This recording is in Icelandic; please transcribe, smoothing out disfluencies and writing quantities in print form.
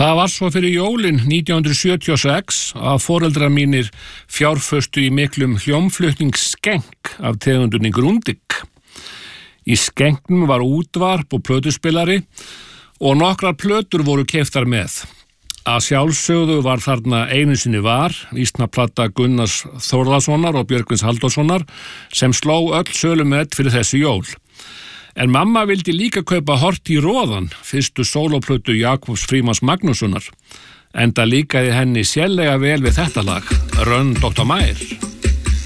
Það var svo fyrir jólin 1976 að foreldrar mínir fjárföstu í miklum hljómflutningsskenk af tegundunni Grundig. Í skenknum var útvarp og plötuspilari og nokkrar plötur voru keyptar með. Að sjálfsögðu var þarna einu sinni var, vísnaplata Gunnars Þórðarssonar og Björgvins Halldórssonar sem sló öll sölumet fyrir þessi jól. En mamma vildi líka kaupa Hort í róðan, fyrstu sólóplötu Jakobs Frímanns Magnússonar, enda líkaði henni sérlega vel við þetta lag, Run Dr. Meyer.